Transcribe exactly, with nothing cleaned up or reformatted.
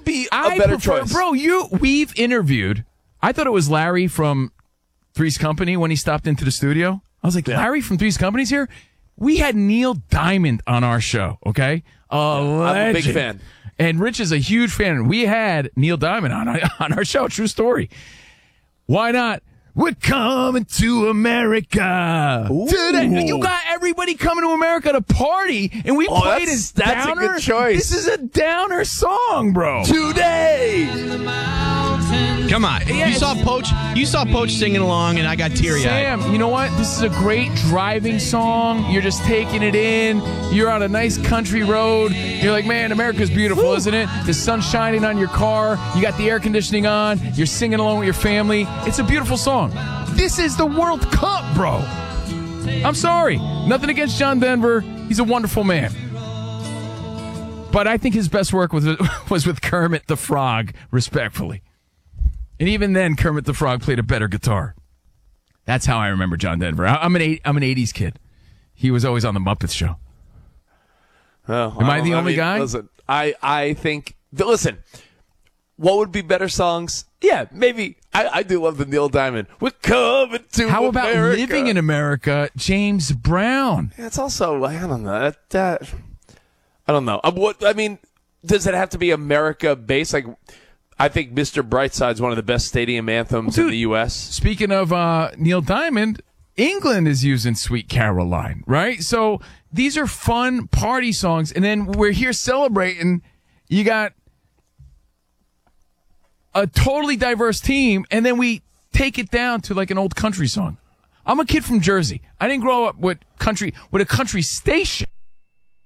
be a I better prefer, choice. Bro, you we've interviewed. I thought it was Larry from Three's Company when he stopped into the studio. I was like, Yeah. Larry from Three's Company's here? We had Neil Diamond on our show, okay? A I'm a big legend. fan. And Rich is a huge fan. We had Neil Diamond on, on our show. True story. Why not? We're coming to America Ooh. today. You got everybody coming to America to party, and we Oh, played that's- his that's a downer. good choice. This is a downer song, bro. Today. Come on. You saw Poach. You saw Poach singing along, and I got teary-eyed. Sam, you know what? This is a great driving song. You're just taking it in. You're on a nice country road. You're like, man, America's beautiful, Woo. Isn't it? The sun's shining on your car. You got the air conditioning on. You're singing along with your family. It's a beautiful song. This is the World Cup, bro. I'm sorry. Nothing against John Denver. He's a wonderful man. But I think his best work was, was with Kermit the Frog, respectfully. And even then, Kermit the Frog played a better guitar. That's how I remember John Denver. I- I'm an eight, I'm an eighties kid. He was always on the Muppets show. Oh, Am I don't- the only mean, guy? Listen, I, I think, listen, what would be better songs? Yeah, maybe. I, I do love the Neil Diamond. We're coming to How about America. Living in America, James Brown? Yeah, it's also, I don't know. That, that, I don't know. Uh, what I mean, does it have to be America-based? Like, I think Mister Brightside's one of the best stadium anthems Dude, in the U S. Speaking of uh, Neil Diamond, England is using Sweet Caroline, right? So these are fun party songs, and then we're here celebrating. You got a totally diverse team, and then we take it down to like an old country song. I'm a kid from Jersey. I didn't grow up with country with a country station.